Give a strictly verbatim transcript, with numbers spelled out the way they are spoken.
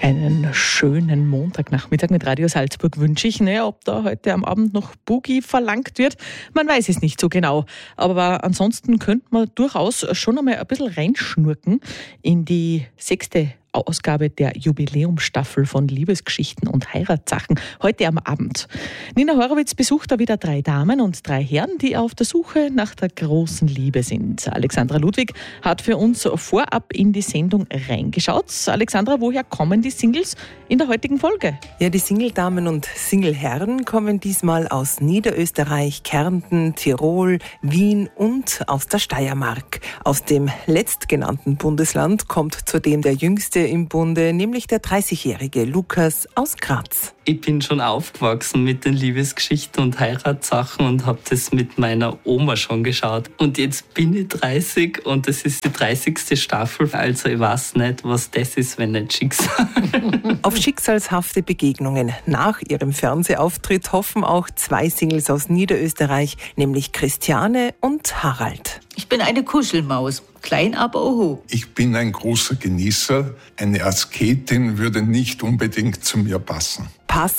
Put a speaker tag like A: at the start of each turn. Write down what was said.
A: Einen schönen Montagnachmittag mit Radio Salzburg wünsche ich. Ne, ob da heute am Abend noch Boogie verlangt wird, man weiß es nicht so genau. Aber ansonsten könnte man durchaus schon einmal ein bisschen reinschnurken in die sechste Ausgabe der Jubiläumsstaffel von Liebesgeschichten und Heiratssachen heute am Abend. Nina Horowitz besucht da wieder drei Damen und drei Herren, die auf der Suche nach der großen Liebe sind. Alexandra Ludwig hat für uns vorab in die Sendung reingeschaut. Alexandra, woher kommen die Singles in der heutigen Folge?
B: Ja, die Single-Damen und Single-Herren kommen diesmal aus Niederösterreich, Kärnten, Tirol, Wien und aus der Steiermark. Aus dem letztgenannten Bundesland kommt zudem der jüngste im Bunde, nämlich der dreißigjährige Lukas aus Graz.
C: Ich bin schon aufgewachsen mit den Liebesgeschichten und Heiratssachen und habe das mit meiner Oma schon geschaut. Und jetzt bin ich dreißig und das ist die dreißigste Staffel. Also ich weiß nicht, was das ist, wenn nicht Schicksal.
B: Auf schicksalshafte Begegnungen nach ihrem Fernsehauftritt hoffen auch zwei Singles aus Niederösterreich, nämlich Christiane und Harald.
D: Ich bin eine Kuschelmaus, klein aber oho.
E: Ich bin ein großer Genießer. Eine Asketin würde nicht unbedingt zu mir passen.
B: Passt